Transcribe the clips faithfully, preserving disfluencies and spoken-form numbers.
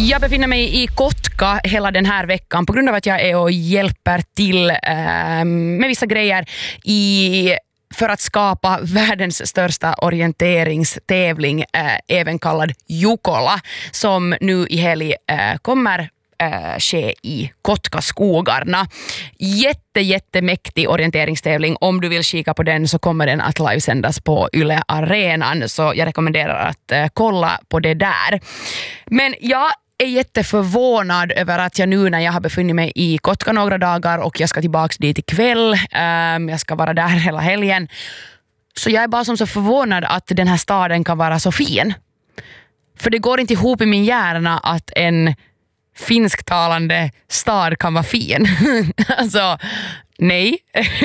Jag befinner mig i Kotka hela den här veckan på grund av att jag är och hjälper till äh, med vissa grejer i, för att skapa världens största orienteringstävling, äh, även kallad Jukola, som nu i helg äh, kommer äh, ske i Kotkaskogarna. Jätte, jättemäktig orienteringstävling. Om du vill kika på den så kommer den att livesändas på Yle Arenan, så jag rekommenderar att äh, kolla på det där. Men jag är jätteförvånad över att jag nu när jag har befunnit mig i Kotka några dagar och jag ska tillbaka dit ikväll, um, jag ska vara där hela helgen, så jag är bara som så förvånad att den här staden kan vara så fin. För det går inte ihop i min hjärna att en finsktalande stad kan vara fin. Alltså, nej.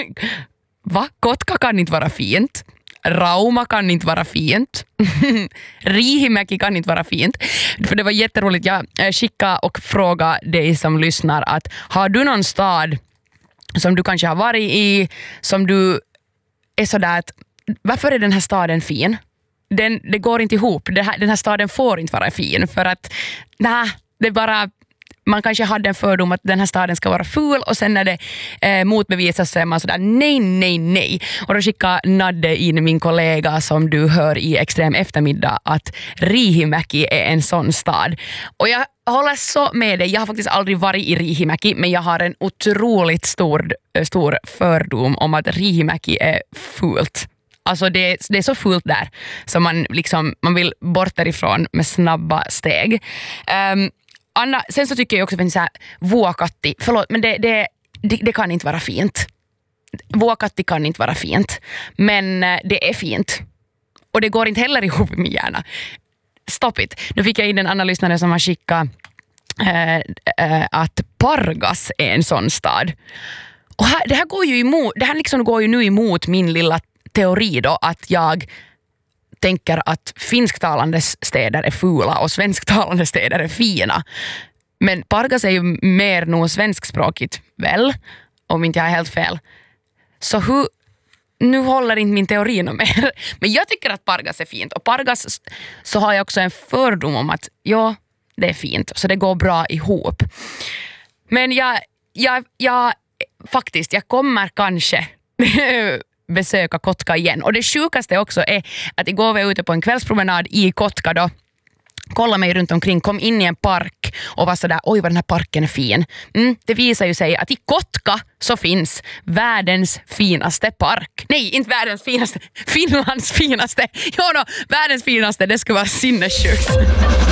Va? Kotka kan inte vara fint. Rauma kan inte vara fint. Riihimäki kan inte vara fint. För det var jätteroligt. Jag skickade och frågade dig som lyssnar att har du någon stad som du kanske har varit i, som du är sådär att varför är den här staden fin? Den, det går inte ihop. Det här, den här staden får inte vara fin för att nej, det är bara man kanske hade en fördom att den här staden ska vara ful och sen när det eh, motbevisas så är man sådär nej, nej, nej. Och då skickar Nadde in min kollega som du hör i Extrem eftermiddag att Riihimäki är en sån stad. Och jag håller så med dig. Jag har faktiskt aldrig varit i Riihimäki, men jag har en otroligt stor, stor fördom om att Riihimäki är fult. Alltså det, det är så fullt där så man, liksom, man vill bort därifrån med snabba steg. Um, Anna, sen så tycker jag också att så här, Vuokatti, förlåt, men det, det, det, det kan inte vara fint. Vuokatti kan inte vara fint, men det är fint. Och det går inte heller ihop i min hjärna. Stop it. Nu fick jag in en annan lyssnare som har skickat äh, äh, att Pargas är en sån stad. Och här, det här går ju emot, det här liksom går ju nu emot min lilla teori då, att jag tänker att finsktalande städer är fula och svensktalande städer är fina. Men Pargas är ju mer nog svenskspråkigt, väl? Om inte jag är helt fel. Så hur, nu håller inte min teori något mer. Men jag tycker att Pargas är fint. Och Pargas så har jag också en fördom om att ja, det är fint. Så det går bra ihop. Men jag, jag, jag faktiskt, jag kommer kanske besöka Kotka igen. Och det sjukaste också är att igår var jag ute på en kvällspromenad i Kotka då. Kolla mig runt omkring, kom in i en park och var sådär, oj vad den här parken är fin. Mm, det visar ju sig att i Kotka så finns världens finaste park. Nej, inte världens finaste, Finlands finaste. Jo, no, världens finaste, det skulle vara sinnessjukt.